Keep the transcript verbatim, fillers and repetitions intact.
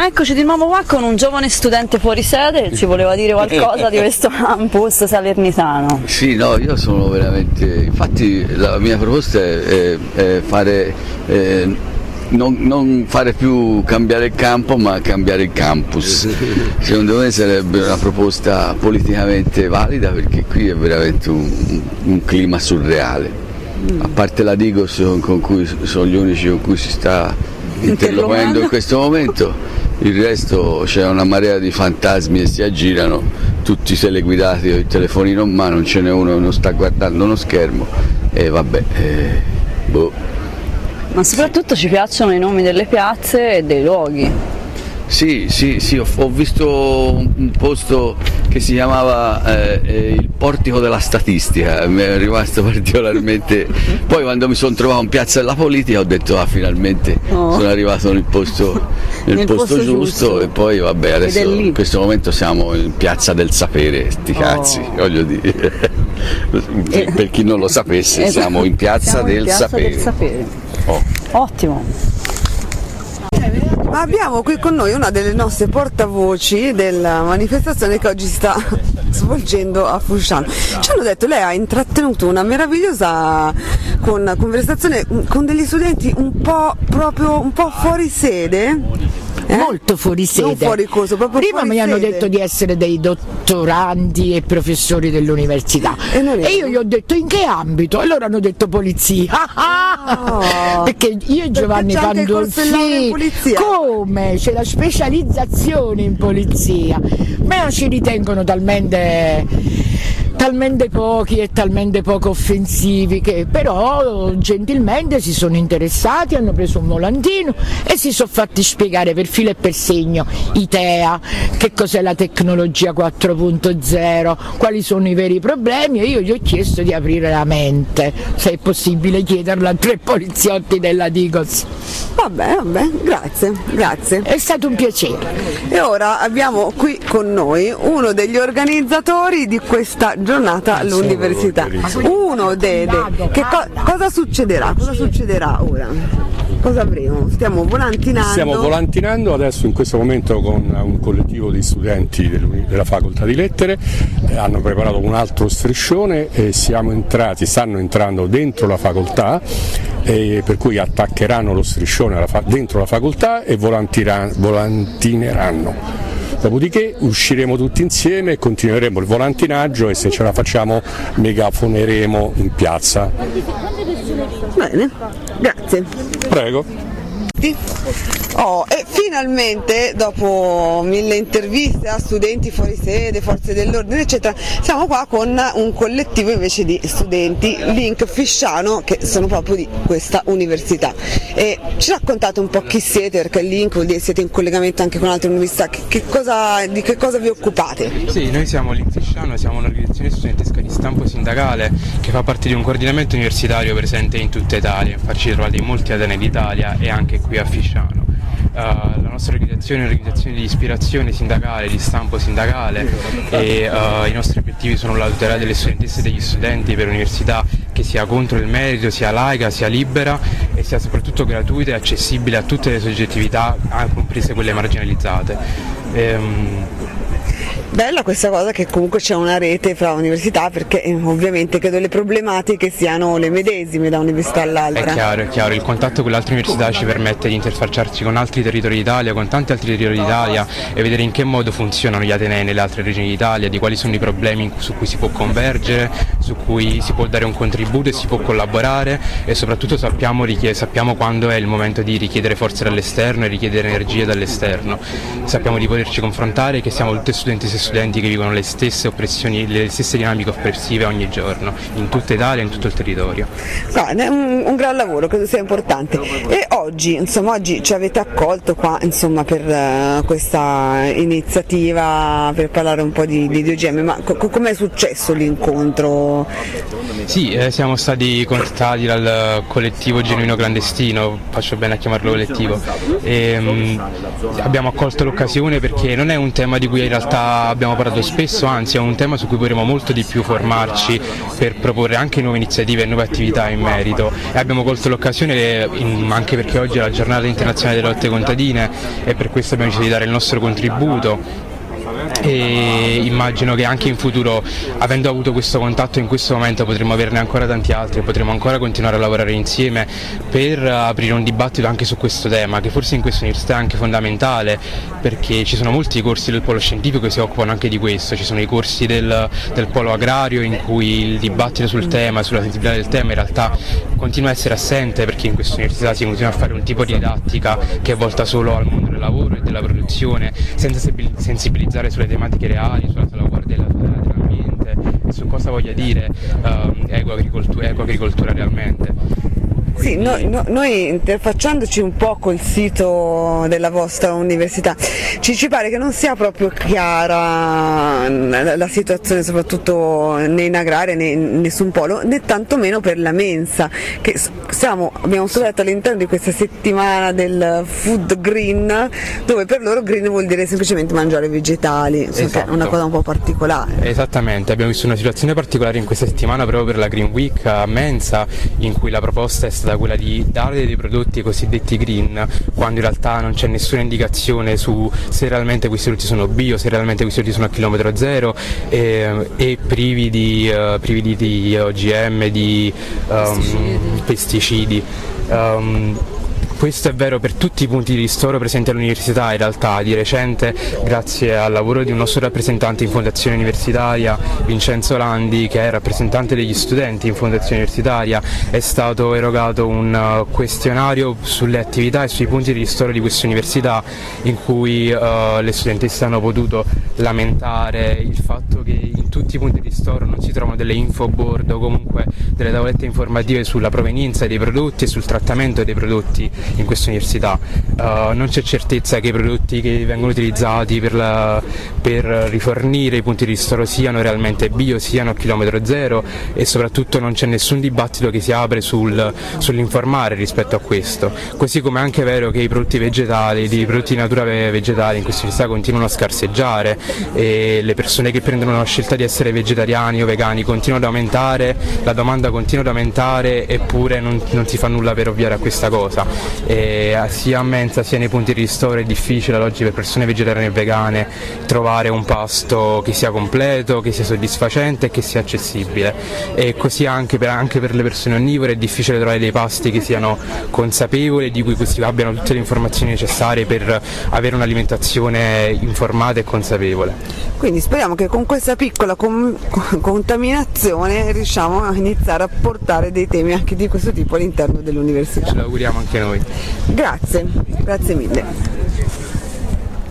Ma eccoci di nuovo qua con un giovane studente fuori sede che ci voleva dire qualcosa di questo campus salernitano. Sì, no, io sono veramente... Infatti la mia proposta è, è, è fare... Eh, non, non fare più cambiare il campo, ma cambiare il campus. Secondo me sarebbe una proposta politicamente valida, perché qui è veramente un, un clima surreale. A parte la Digos, con cui sono gli unici con cui si sta interloquendo in questo momento, il resto c'è una marea di fantasmi e si aggirano, tutti teleguidati con il telefonino in mano, non ce n'è uno che non sta guardando uno schermo e vabbè, eh, boh. Ma soprattutto ci piacciono i nomi delle piazze e dei luoghi. Sì, sì, sì, ho, ho visto un posto che si chiamava eh, il portico della statistica, mi è rimasto particolarmente... Poi quando mi sono trovato in piazza della politica ho detto ah, finalmente oh. sono arrivato nel posto, nel nel posto, posto giusto, giusto e poi vabbè adesso in questo momento siamo in piazza del sapere, sti cazzi, oh. voglio dire, per chi non lo sapesse esatto. siamo in piazza, siamo del, in piazza sapere. del sapere. Oh. Ottimo. Ma abbiamo qui con noi una delle nostre portavoci della manifestazione che oggi si sta svolgendo a Fusciano. Ci hanno detto lei ha intrattenuto una meravigliosa con, conversazione con degli studenti un po' proprio un po' fuori sede. Eh? Molto fuori sede. Non fuori coso, proprio Prima fuori mi hanno sede. detto di essere dei dottorandi e professori dell'università e, e io gli ho detto in che ambito? E loro hanno detto polizia. Oh. Perché io e Giovanni Pandolfi come? C'è la specializzazione in polizia, ma ci ritengono talmente talmente pochi e talmente poco offensivi che però gentilmente si sono interessati, hanno preso un volantino e si sono fatti spiegare per filo e per segno I T E A, che cos'è la tecnologia quattro punto zero, quali sono i veri problemi e io gli ho chiesto di aprire la mente, se è possibile chiederlo a tre poliziotti della Digos. Vabbè, vabbè, grazie, grazie. È stato un piacere. E ora abbiamo qui con noi uno degli organizzatori di questa giornata all'università. Uno dei... De, che co cosa succederà? Cosa succederà ora? Cosa avremo? Stiamo volantinando? Stiamo volantinando adesso in questo momento con un collettivo di studenti della facoltà di lettere, eh, hanno preparato un altro striscione e siamo entrati, stanno entrando dentro la facoltà, eh, per cui attaccheranno lo striscione alla fa dentro la facoltà e volantineranno. Dopodiché usciremo tutti insieme e continueremo il volantinaggio e se ce la facciamo megafoneremo in piazza. Bene, grazie. Prego. Oh, e finalmente dopo mille interviste a studenti fuori sede, forze dell'ordine eccetera, siamo qua con un collettivo invece di studenti, Link Fisciano, che sono proprio di questa università. E ci raccontate un po' chi siete, perché Link vuol dire siete in collegamento anche con altre università, che, che cosa, di che cosa vi occupate? Sì, noi siamo Link Fisciano, siamo un'organizzazione studentesca di stampo sindacale che fa parte di un coordinamento universitario presente in tutta Italia, infatti ci trovate in molti atenei d'Italia e anche qui a Fisciano. Uh, la nostra organizzazione è un'organizzazione di ispirazione sindacale, di stampo sindacale e uh, i nostri obiettivi sono la tutela delle studentesse e degli studenti per un'università che sia contro il merito, sia laica, sia libera e sia soprattutto gratuita e accessibile a tutte le soggettività, comprese quelle marginalizzate. Um, Bella questa cosa che comunque c'è una rete fra università, perché eh, ovviamente credo le problematiche siano le medesime da università all'altra. È chiaro, è chiaro, il contatto con le altre università ci permette di interfacciarci con altri territori d'Italia, con tanti altri territori d'Italia e vedere in che modo funzionano gli atenei nelle altre regioni d'Italia, di quali sono i problemi su cui si può convergere, su cui si può dare un contributo e si può collaborare e soprattutto sappiamo, sappiamo quando è il momento di richiedere forze dall'esterno e richiedere energie dall'esterno. Sappiamo di poterci confrontare e che siamo tutti studenti e studenti che vivono le stesse oppressioni, le stesse dinamiche oppressive ogni giorno, in tutta Italia e in tutto il territorio. Guarda, è un, un gran lavoro, credo sia importante. E oggi, insomma, oggi ci avete accolto qua, insomma, per uh, questa iniziativa per parlare un po' di, di O G M, ma co com'è successo l'incontro? Sì, eh, siamo stati contattati dal collettivo Genuino Clandestino, faccio bene a chiamarlo collettivo, e um, abbiamo accolto l'occasione perché non è un tema di cui in realtà abbiamo parlato spesso, anzi è un tema su cui vorremmo molto di più formarci per proporre anche nuove iniziative e nuove attività in merito, e abbiamo colto l'occasione in, anche perché oggi è la giornata internazionale delle lotte contadine e per questo abbiamo deciso di dare il nostro contributo. E immagino che anche in futuro, avendo avuto questo contatto in questo momento, potremo averne ancora tanti altri e potremo ancora continuare a lavorare insieme per aprire un dibattito anche su questo tema, che forse in questa università è anche fondamentale, perché ci sono molti corsi del polo scientifico che si occupano anche di questo, ci sono i corsi del, del polo agrario in cui il dibattito sul tema, sulla sensibilità del tema in realtà continua a essere assente, perché in questa università si continua a fare un tipo di didattica che è volta solo al mondo del lavoro e della produzione, senza sensibilizzare sulle tematiche reali, sulla salvaguardia dell'ambiente e su cosa voglia dire uh, ecoagricoltura, ecoagricoltura realmente. Sì, noi, no, noi interfacciandoci un po' col sito della vostra università, ci, ci pare che non sia proprio chiara la, la situazione, soprattutto né in agraria né in nessun polo, né tantomeno per la mensa, che siamo, abbiamo scoperto all'interno di questa settimana del food green, dove per loro green vuol dire semplicemente mangiare vegetali, esatto. È una cosa un po' particolare. Esattamente, abbiamo visto una situazione particolare in questa settimana proprio per la Green Week a Mensa, in cui la proposta è stata quella di dare dei prodotti cosiddetti green, quando in realtà non c'è nessuna indicazione su se realmente questi prodotti sono bio, se realmente questi prodotti sono a chilometro zero e, e privi di, uh, privi di, di O G M, di um, pesticidi. pesticidi. Um, Questo è vero per tutti i punti di ristoro presenti all'università. In realtà di recente, grazie al lavoro di un nostro rappresentante in Fondazione Universitaria, Vincenzo Landi, che è rappresentante degli studenti in Fondazione Universitaria, è stato erogato un questionario sulle attività e sui punti di ristoro di questa università, in cui uh, le studentesse hanno potuto lamentare il fatto che in tutti i punti di ristoro non si trovano delle infoboard o comunque delle tavolette informative sulla provenienza dei prodotti e sul trattamento dei prodotti in questa università. Uh, non c'è certezza che i prodotti che vengono utilizzati per, la, per rifornire i punti di ristoro siano realmente bio, siano a chilometro zero, e soprattutto non c'è nessun dibattito che si apre sul, sull'informare rispetto a questo. Così come è anche vero che i prodotti vegetali, i prodotti di natura vegetale in questa università continuano a scarseggiare, e le persone che prendono la scelta di essere vegetariani o vegani continuano ad aumentare, la domanda continua ad aumentare, eppure non, non si fa nulla per ovviare a questa cosa. E sia a Mensa sia nei punti di ristoro è difficile ad oggi per persone vegetariane e vegane trovare un pasto che sia completo, che sia soddisfacente e che sia accessibile, e così anche per, anche per le persone onnivore è difficile trovare dei pasti che siano consapevoli e di cui questi abbiano tutte le informazioni necessarie per avere un'alimentazione informata e consapevole. Quindi speriamo che con questa piccola com- contaminazione riusciamo a iniziare a portare dei temi anche di questo tipo all'interno dell'università. Ce lo auguriamo anche noi. Grazie, grazie mille.